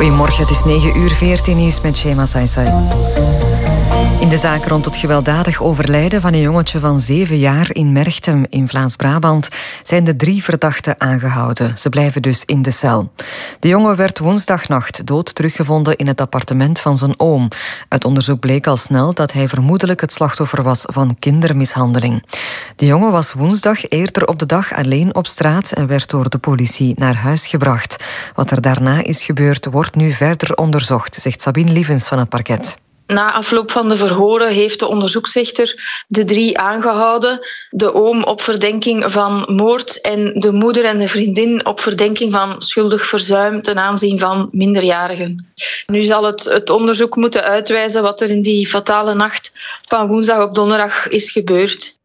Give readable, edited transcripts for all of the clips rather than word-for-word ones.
Goedemorgen, het is 9:14 nieuws met Shema Saisai. In de zaak rond het gewelddadig overlijden van een jongetje van 7 jaar in Merchtem in Vlaams-Brabant zijn de 3 verdachten aangehouden. Ze blijven dus in de cel. De jongen werd woensdagnacht dood teruggevonden in het appartement van zijn oom. Uit onderzoek bleek al snel dat hij vermoedelijk het slachtoffer was van kindermishandeling. De jongen was woensdag eerder op de dag alleen op straat en werd door de politie naar huis gebracht. Wat er daarna is gebeurd wordt nu verder onderzocht, zegt Sabine Lievens van het parket. Na afloop van de verhoren heeft de onderzoeksrechter de 3 aangehouden. De oom op verdenking van moord en de moeder en de vriendin op verdenking van schuldig verzuim ten aanzien van minderjarigen. Nu zal het onderzoek moeten uitwijzen wat er in die fatale nacht van woensdag op donderdag is gebeurd.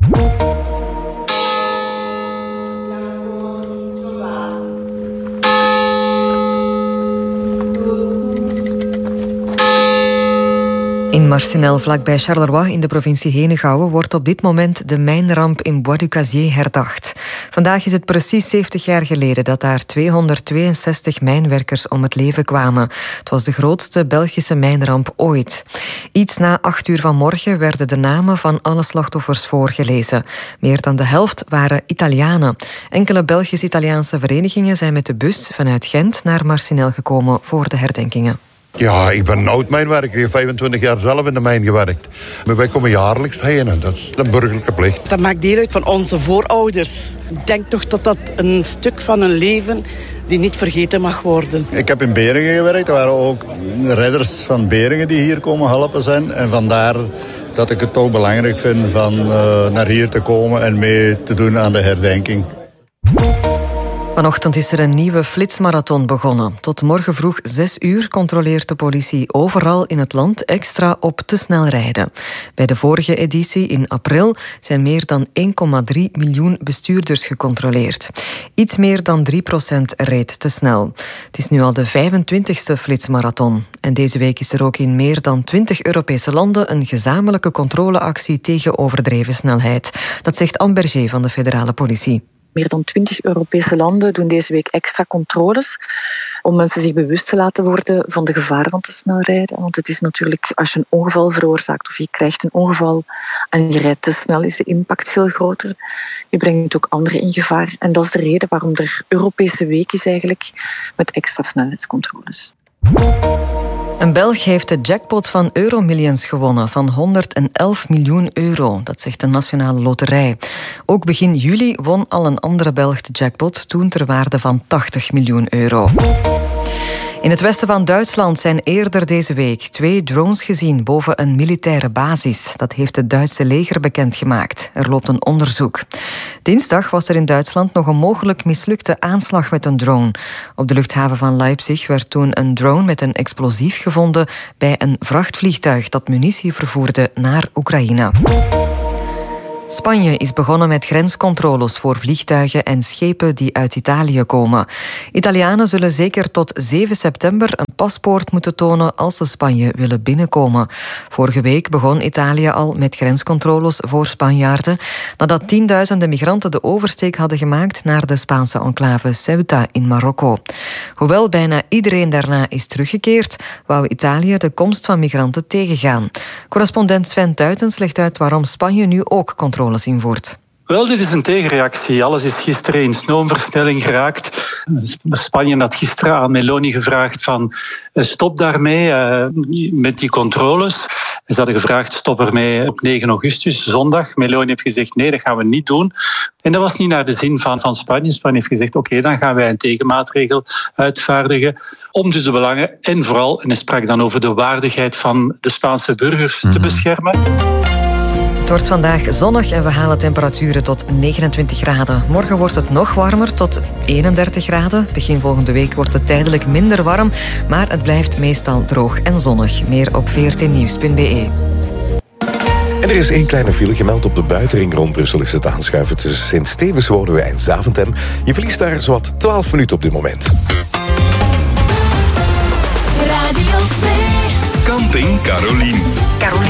In Marcinelle, vlakbij Charleroi in de provincie Henegouwen, wordt op dit moment de mijnramp in Bois du Casier herdacht. Vandaag is het precies 70 jaar geleden dat daar 262 mijnwerkers om het leven kwamen. Het was de grootste Belgische mijnramp ooit. Iets na 8 uur vanmorgen werden de namen van alle slachtoffers voorgelezen. Meer dan de helft waren Italianen. Enkele Belgisch-Italiaanse verenigingen zijn met de bus vanuit Gent naar Marcinelle gekomen voor de herdenkingen. Ja, ik ben een oud mijnwerker. Ik heb 25 jaar zelf in de mijn gewerkt. Maar wij komen jaarlijks heen en dat is een burgerlijke plicht. Dat maakt deel uit van onze voorouders. Ik denk toch dat dat een stuk van een leven die niet vergeten mag worden. Ik heb in Beringen gewerkt. Er waren ook redders van Beringen die hier komen helpen zijn. En vandaar dat ik het toch belangrijk vind van naar hier te komen en mee te doen aan de herdenking. Vanochtend is er een nieuwe flitsmarathon begonnen. Tot morgen vroeg 6 uur controleert de politie overal in het land extra op te snel rijden. Bij de vorige editie in april zijn meer dan 1,3 miljoen bestuurders gecontroleerd. Iets meer dan 3% reed te snel. Het is nu al de 25e flitsmarathon. En deze week is er ook in meer dan 20 Europese landen een gezamenlijke controleactie tegen overdreven snelheid. Dat zegt Anne Berger van de federale politie. Meer dan 20 Europese landen doen deze week extra controles om mensen zich bewust te laten worden van de gevaren van te snel rijden. Want het is natuurlijk, als je een ongeval veroorzaakt of je krijgt een ongeval en je rijdt te snel, is de impact veel groter. Je brengt ook anderen in gevaar. En dat is de reden waarom er Europese week is eigenlijk met extra snelheidscontroles. Een Belg heeft de jackpot van Euromillions gewonnen van 111 miljoen euro. Dat zegt de Nationale Loterij. Ook begin juli won al een andere Belg de jackpot, toen ter waarde van 80 miljoen euro. In het westen van Duitsland zijn eerder deze week 2 drones gezien boven een militaire basis. Dat heeft het Duitse leger bekendgemaakt. Er loopt een onderzoek. Dinsdag was er in Duitsland nog een mogelijk mislukte aanslag met een drone. Op de luchthaven van Leipzig werd toen een drone met een explosief gevonden bij een vrachtvliegtuig dat munitie vervoerde naar Oekraïne. Spanje is begonnen met grenscontroles voor vliegtuigen en schepen die uit Italië komen. Italianen zullen zeker tot 7 september een paspoort moeten tonen als ze Spanje willen binnenkomen. Vorige week begon Italië al met grenscontroles voor Spanjaarden, nadat tienduizenden migranten de oversteek hadden gemaakt naar de Spaanse enclave Ceuta in Marokko. Hoewel bijna iedereen daarna is teruggekeerd, wou Italië de komst van migranten tegengaan. Correspondent Sven Tuitens legt uit waarom Spanje nu ook controles invoert. Wel, dit is een tegenreactie. Alles is gisteren in stroomversnelling geraakt. Spanje had gisteren aan Meloni gevraagd van stop daarmee met die controles. Ze hadden gevraagd stop ermee op 9 augustus, zondag. Meloni heeft gezegd nee, dat gaan we niet doen. En dat was niet naar de zin van Spanje. Spanje heeft gezegd oké, dan gaan wij een tegenmaatregel uitvaardigen om dus de belangen en vooral, en hij sprak dan over de waardigheid van de Spaanse burgers te beschermen. Het wordt vandaag zonnig en we halen temperaturen tot 29 graden. Morgen wordt het nog warmer, tot 31 graden. Begin volgende week wordt het tijdelijk minder warm, maar het blijft meestal droog en zonnig. Meer op vrtnieuws.be. En er is 1 kleine file gemeld op de buitenring rond Brussel. Is het aanschuiven tussen Sint-Stevens-Woluwe en Zaventem. Je verliest daar zowat 12 minuten op dit moment. Radio 2. Camping Carolien.